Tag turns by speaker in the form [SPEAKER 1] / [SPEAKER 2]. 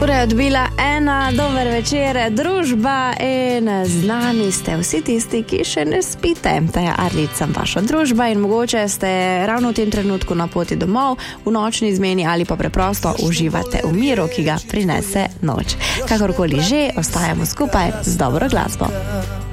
[SPEAKER 1] Ura je odbila 1, dober večer, družba in z nami ste vsi tisti, ki še ne spite. Ta je Arlič, sem vaša družba in mogoče ste ravno v tem trenutku na poti domov, v nočni izmeni ali pa preprosto uživate v miru, ki ga prinese noč. Kakorkoli že, ostajamo skupaj z dobro glasbo.